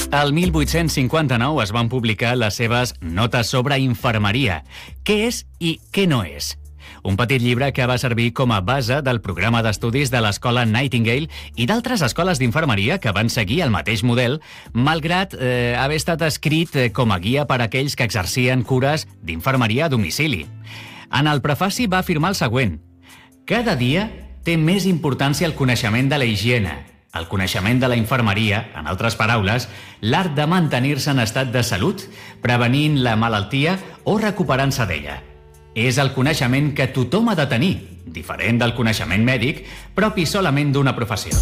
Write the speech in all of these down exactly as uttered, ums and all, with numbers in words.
El mil vuit-cents cinquanta-nou es van publicar les seves notes sobre infermeria. Què és i què no és? Un petit llibre que va servir com a base del programa d'estudis de l'escola Nightingale i d'altres escoles d'infermeria que van seguir el mateix model, malgrat eh, haver estat escrit eh, com a guia per a aquells que exercien cures d'infermeria a domicili. En el prefaci va afirmar el següent: cada dia té més importància el coneixement de la higiene, el coneixement de la infermeria, en altres paraules, l'art de mantenir-se en estat de salut, prevenint la malaltia o recuperant-se d'ella. És el coneixement que tothom ha de tenir, diferent del coneixement mèdic, propi solament d'una professió.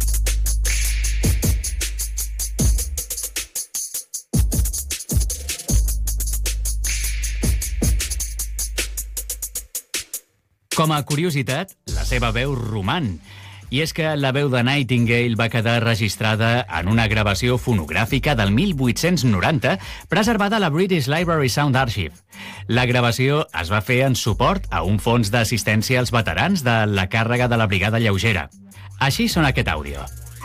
Com a curiositat, la seva veu roman. I és que la veu de Nightingale va quedar registrada en una gravació fonogràfica del mil vuit-cents noranta preservada a la British Library Sound Archive. La gravació es va fer en suport a un fons d'assistència als veterans de la càrrega de la Brigada Lleugera. Així sona aquest àudio.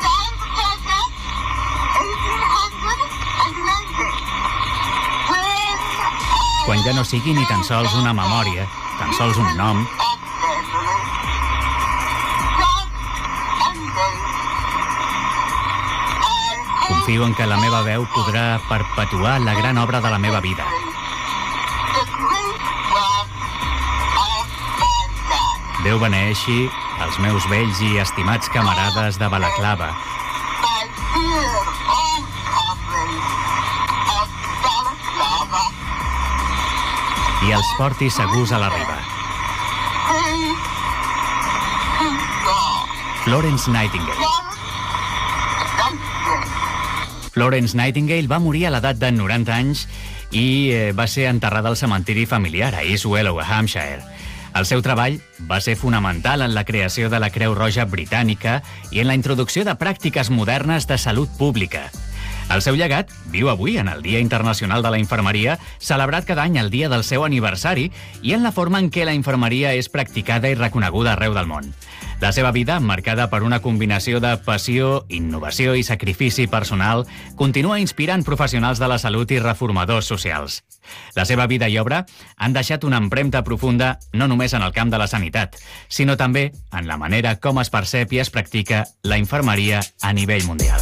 Quan ja no sigui ni tan sols una memòria, tan sols un nom, confio en que la meva veu podrà perpetuar la gran obra de la meva vida. Déu beneeixi els meus vells i estimats camarades de Balaclava. I els porti segurs a la riba. Florence Nightingale. Florence Nightingale va morir a l'edat de noranta anys i eh, va ser enterrada al cementiri familiar a East Wellow, a Hampshire. El seu treball va ser fonamental en la creació de la Creu Roja Britànica i en la introducció de pràctiques modernes de salut pública. El seu llegat viu avui en el Dia Internacional de la Infermeria, celebrat cada any el dia del seu aniversari, i en la forma en què la infermeria és practicada i reconeguda arreu del món. La seva vida, marcada per una combinació de passió, innovació i sacrifici personal, continua inspirant professionals de la salut i reformadors socials. La seva vida i obra han deixat una empremta profunda no només en el camp de la sanitat, sinó també en la manera com es percep i es practica la infermeria a nivell mundial.